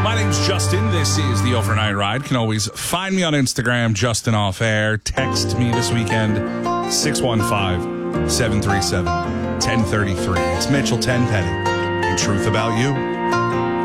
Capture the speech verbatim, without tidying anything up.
My name's Justin. This is the Overnight Ride. Can always find me on Instagram, Justin Off Air. Text me this weekend, six one five, seven three seven, one zero three three. It's Mitchell Tenpenny. And truth about you.